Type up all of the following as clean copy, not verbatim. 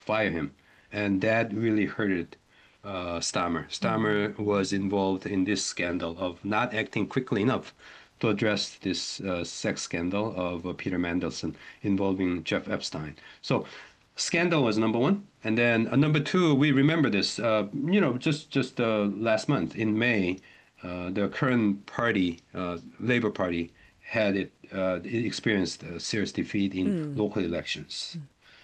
fire him, and that really hurted Starmer. Starmer was involved in this scandal of not acting quickly enough to address this sex scandal of Peter Mandelson involving Jeff Epstein. So scandal was number one, and then number two, we remember this. Just last month in May, the current party, Labour Party, it experienced a serious defeat in local elections.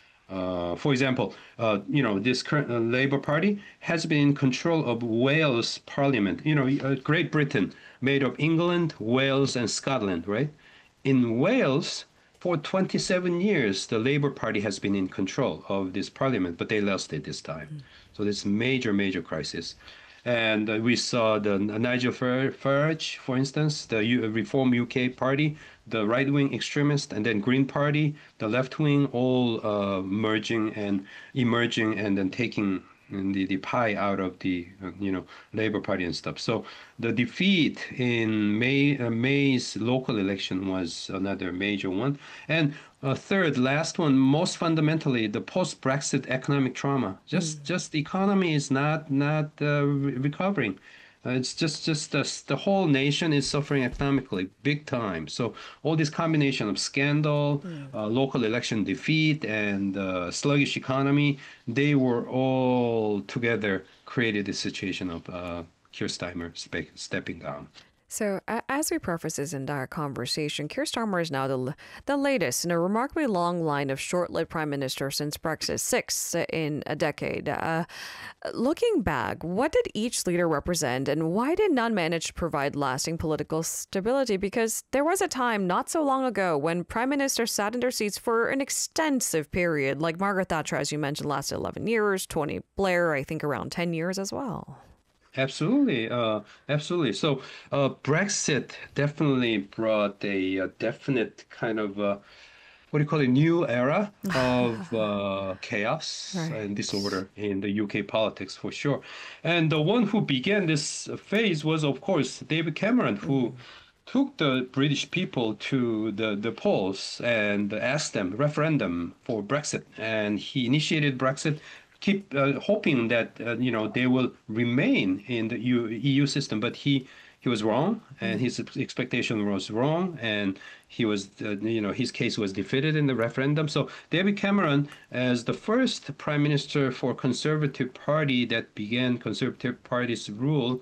For example, this current Labour Party has been in control of Wales Parliament. Great Britain, made of England, Wales, and Scotland, right? In Wales, for 27 years, the Labour Party has been in control of this parliament, but they lost it this time. So this major, major crisis. And we saw the Nigel Farage, for instance, the Reform UK Party, the right-wing extremist, and then Green Party, the left-wing, all merging and emerging and then taking the pie out of the Labour Party and stuff. So the defeat in May's local election was another major one. And third, last one, most fundamentally, the post-Brexit economic trauma. Just the economy is not recovering. It's just the whole nation is suffering economically, big time. So all this combination of scandal, local election defeat, and sluggish economy, they were all together created the situation of Keir Starmer stepping down. So, as we preface this entire conversation, Keir Starmer is now the latest in a remarkably long line of short-lived prime ministers since Brexit, six in a decade. Looking back, what did each leader represent, and why did none manage to provide lasting political stability? Because there was a time not so long ago when prime ministers sat in their seats for an extensive period, like Margaret Thatcher, as you mentioned, lasted 11 years, Tony Blair, I think, around 10 years as well. Absolutely, absolutely. So Brexit definitely brought a definite kind of what do you call it, new era of chaos Right. and disorder in the UK politics for sure. And the one who began this phase was, of course, David Cameron, who took the British people to the polls and asked them referendum for Brexit, and he initiated Brexit. Keep hoping that they will remain in the EU system, but he was wrong, and his expectation was wrong, and he was his case was defeated in the referendum. So David Cameron, as the first prime minister for Conservative Party that began Conservative Party's rule,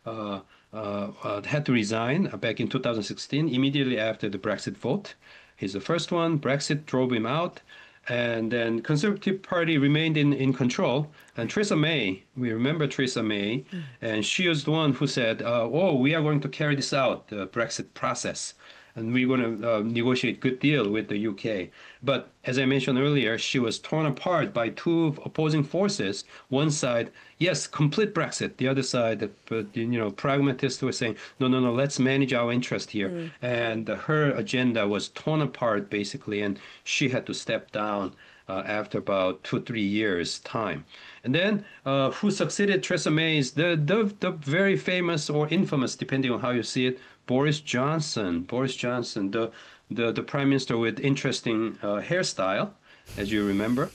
had to resign back in 2016, immediately after the Brexit vote. He's the first one. Brexit drove him out. And then Conservative Party remained in control. And Theresa May, we remember Theresa May, and she was the one who said, oh, we are going to carry this out, the Brexit process, and we're going to negotiate good deal with the UK. But as I mentioned earlier, she was torn apart by two opposing forces. One side, yes, complete Brexit. The other side, pragmatists were saying, no, let's manage our interest here. And her agenda was torn apart, basically, and she had to step down after about 2-3 years' time. And then who succeeded Theresa May is the very famous or infamous, depending on how you see it, Boris Johnson. Boris Johnson, the prime minister with interesting hairstyle, as you remember.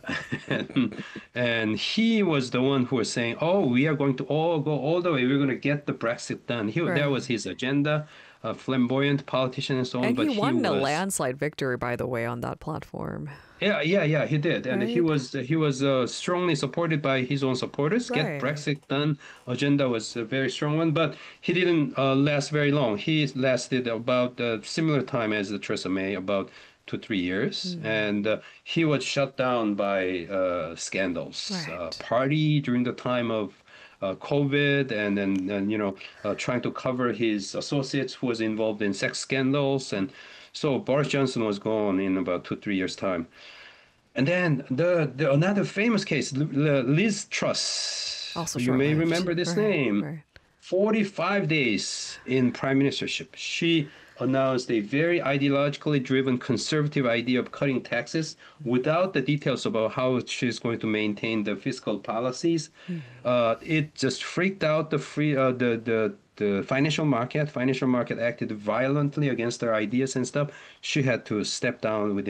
and he was the one who was saying, oh, we are going to all go all the way. We're going to get the Brexit done. That was his agenda, a flamboyant politician and so on. And but he won a was, landslide victory, by the way, on that platform. Yeah, he did, and Right. he was strongly supported by his own supporters. Get Right. Brexit done agenda was a very strong one, but he didn't last very long. He lasted about similar time as the Theresa May, about 2-3 years, and he was shut down by scandals. Right. Party during the time of COVID, and then trying to cover his associates who was involved in sex scandals, and so Boris Johnson was gone in about 2-3 years time. And then the another famous case, Liz Truss. Also You may short-lived. remember this Right. name. Right. 45 days in prime ministership. She announced a very ideologically driven conservative idea of cutting taxes without the details about how she's going to maintain the fiscal policies. It just freaked out the financial market. Financial market acted violently against her ideas and stuff. She had to step down within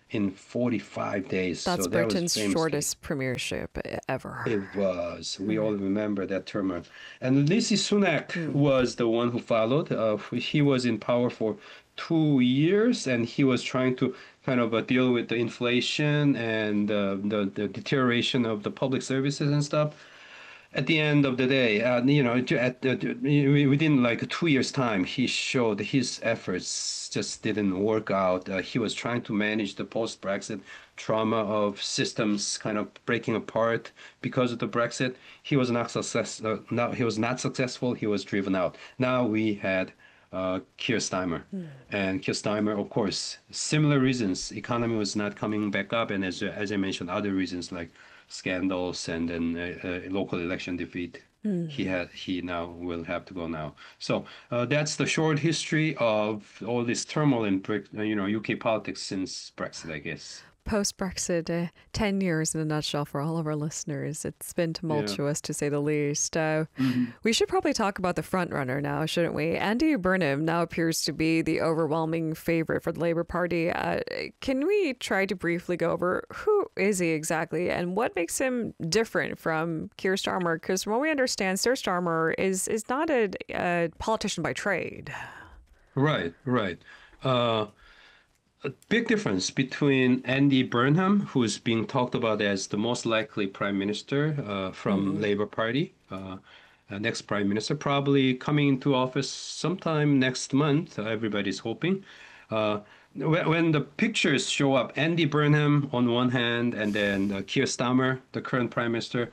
in 45 days. That's So that was Britain's famously. shortest premiership ever. It was. We all remember that turmoil. And Rishi Sunak was the one who followed. He was in power for 2 years, and he was trying to kind of deal with the inflation and the deterioration of the public services and stuff. At the end of the day, within like 2 years' time, he showed his efforts just didn't work out. He was trying to manage the post-Brexit trauma of systems kind of breaking apart because of the Brexit. He was not success. No, he was not successful. He was driven out. Now we had Keir Starmer, and Keir Starmer, of course, similar reasons. Economy was not coming back up, and as I mentioned, other reasons like scandals and then local election defeat. He now will have to go now. So that's the short history of all this turmoil in UK politics since Brexit, I guess. Post Brexit, 10 years in a nutshell for all of our listeners. It's been Yeah. tumultuous to say the least. Mhm. We should probably talk about the front runner now, shouldn't we? Andy Burnham now appears to be the overwhelming favorite for the Labour Party. Can we try to briefly go over who is he exactly and what makes him different from Keir Starmer? Because from what we understand, Sir Starmer is not a politician by trade. Right, right. Uh, a big difference between Andy Burnham, who's being talked about as the most likely prime minister from Labour Party, next prime minister, probably coming into office sometime next month. Everybody's hoping. Uh, when the pictures show up, Andy Burnham on one hand, and then Keir Starmer, the current prime minister,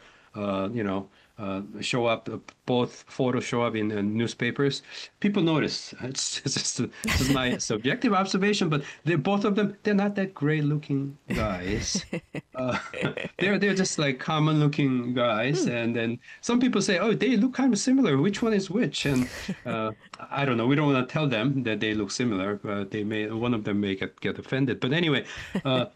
show up. Both photos show up in the newspapers. People notice. It's just my subjective observation, but both of them. They're not that great-looking guys. Uh, they're just like common-looking guys, and then some people say, "Oh, they look kind of similar. Which one is which?" And I don't know. We don't want to tell them that they look similar. One of them may get offended. But anyway, uh,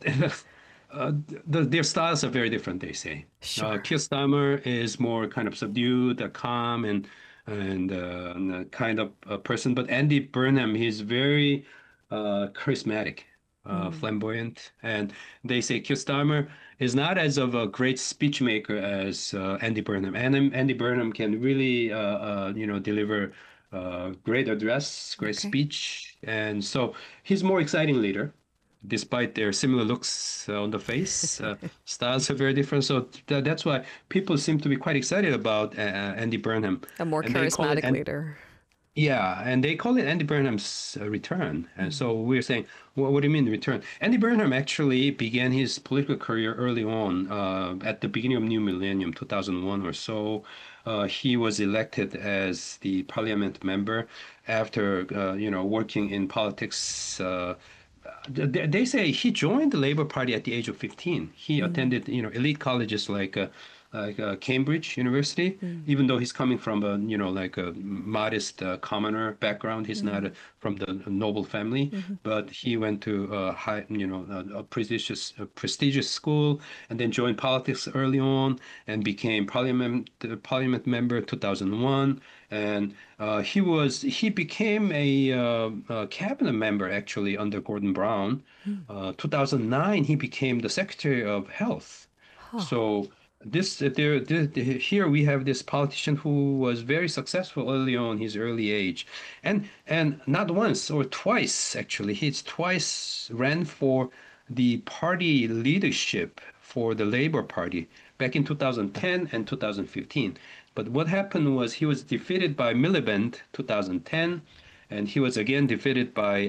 their styles are very different, they say. Sure. Keir Starmer is more kind of subdued, calm, and a kind of a person. But Andy Burnham, he's very charismatic, flamboyant, and they say Keir Starmer is not as of a great speech maker as Andy Burnham. And Andy Burnham can really, deliver great address, great Okay. speech, and so he's more exciting leader despite their similar looks on the face. Styles are very different. So that's why people seem to be quite excited about Andy Burnham. A more And they call it, charismatic leader. yeah, and they call it Andy Burnham's return. And so we're saying, well, what do you mean return? Andy Burnham actually began his political career early on, at the beginning of new millennium, 2001 or so. He was elected as the parliament member after, working in politics. They say he joined the Labour Party at the age of 15. He attended, elite colleges like Cambridge University, even though he's coming from like a modest commoner background. He's not from the noble family, but he went to a prestigious school, and then joined politics early on and became parliament member 2001. And he became a cabinet member actually under Gordon Brown. 2009, he became the Secretary of Health. Huh. So here we have this politician who was very successful early on his early age, and not once or twice actually. He's twice ran for the party leadership for the Labour Party back in 2010 and 2015. But what happened was he was defeated by Miliband 2010, and he was again defeated by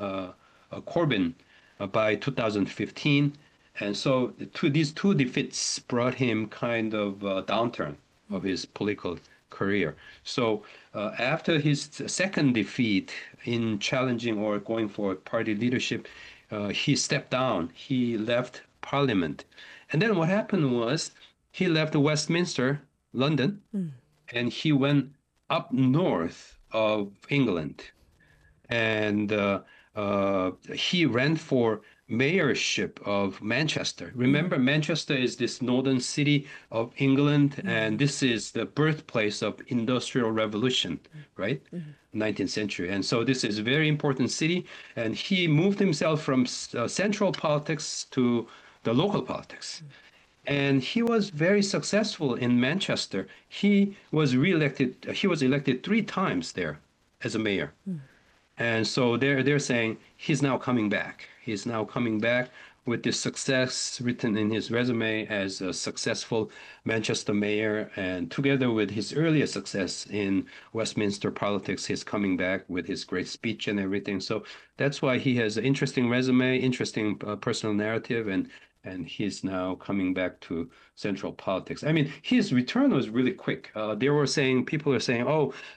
Corbyn by 2015. And so these two defeats brought him kind of a downturn of his political career. So after his second defeat in challenging or going for party leadership, he stepped down. He left Parliament. And then what happened was he left Westminster, London, and he went up north of England. And he ran for mayorship of Manchester. Remember, Manchester is this northern city of England, and this is the birthplace of Industrial Revolution, right? 19th century. And so this is a very important city, and he moved himself from central politics to the local politics. And he was very successful in Manchester. He was reelected, he was elected 3 times there as a mayor. And so they're saying he's now coming back. He's now coming back with this success written in his resume as a successful Manchester mayor, and together with his earlier success in Westminster politics, he's coming back with his great speech and everything. So that's why he has an interesting resume, interesting personal narrative, and he's now coming back to central politics. I mean, his return was really quick. People are saying,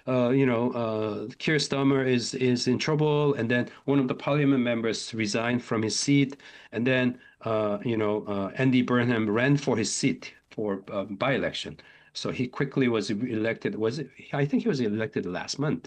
Keir Starmer is in trouble, and then one of the parliament members resigned from his seat, and then Andy Burnham ran for his seat for by-election. So he quickly was elected. I think he was elected last month,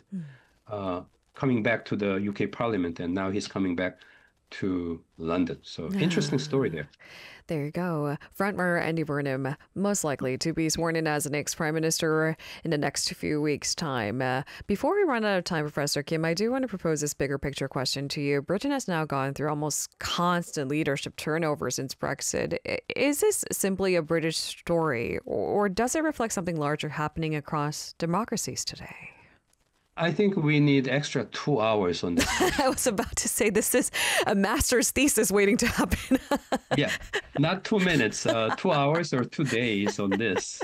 coming back to the UK Parliament, and now he's coming back to London. So interesting story there. There you go. Frontrunner Andy Burnham, most likely to be sworn in as the next prime minister in the next few weeks' time. Before we run out of time, Professor Kim, I do want to propose this bigger picture question to you. Britain has now gone through almost constant leadership turnover since Brexit. Is this simply a British story, or does it reflect something larger happening across democracies today? I think we need extra 2 hours on this. I was about to say this is a master's thesis waiting to happen. Yeah, not 2 minutes, 2 hours or 2 days on this.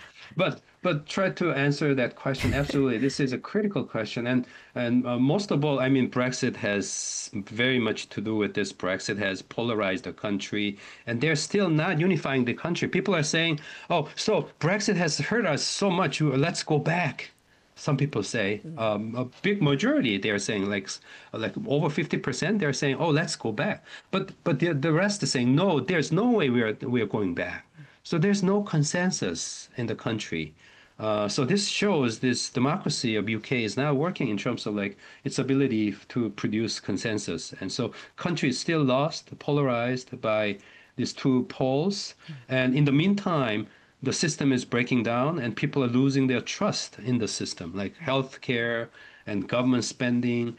But try to answer that question. Absolutely, this is a critical question, and most of all, I mean, Brexit has very much to do with this. Brexit has polarized the country, and they're still not unifying the country. People are saying, "Oh, so Brexit has hurt us so much. Let's go back." Some people say, a big majority, they're saying like over 50%, they're saying, oh, let's go back. But the rest is saying, no, there's no way we are going back. So there's no consensus in the country. So this shows this democracy of UK is now working in terms of like its ability to produce consensus. And so country is still lost, polarized by these two poles. And in the meantime, the system is breaking down and people are losing their trust in the system, like healthcare and government spending.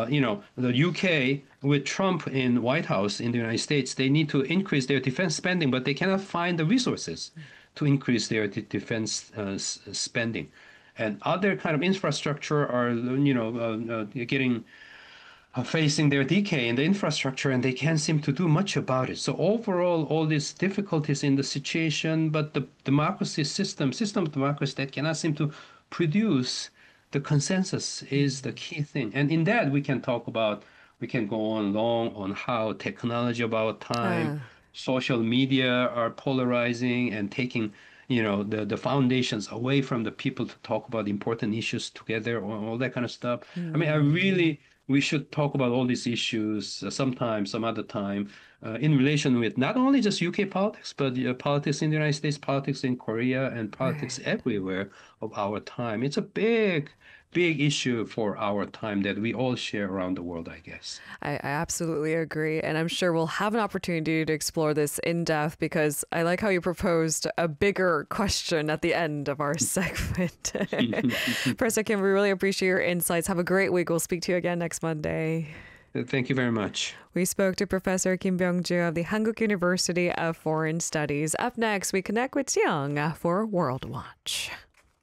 The UK with Trump in White House in the United States, they need to increase their defense spending, but they cannot find the resources to increase their defense spending. And other kind of infrastructure are, facing their decay in the infrastructure, and they can't seem to do much about it. So overall, all these difficulties in the situation, but the democracy system of democracy that cannot seem to produce the consensus is the key thing. And in that, we can go on long on how technology of our time, social media are polarizing and taking the foundations away from the people to talk about important issues together, or all that kind of stuff. I mean, we should talk about all these issues sometime, some other time, in relation with not only just UK politics, but politics in the United States, politics in Korea, and politics everywhere of our time. It's a big issue for our time that we all share around the world, I guess. I absolutely agree. And I'm sure we'll have an opportunity to explore this in depth, because I like how you proposed a bigger question at the end of our segment. Professor Kim, we really appreciate your insights. Have a great week. We'll speak to you again next Monday. Thank you very much. We spoke to Professor Kim Byung-ju of the Hankuk University of Foreign Studies. Up next, we connect with Jiang for World Watch.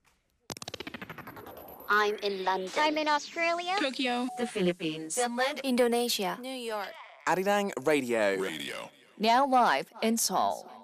I'm in London. I'm in Australia. Tokyo. The Philippines. Finland. Indonesia. New York. Arirang Radio. Now live in Seoul.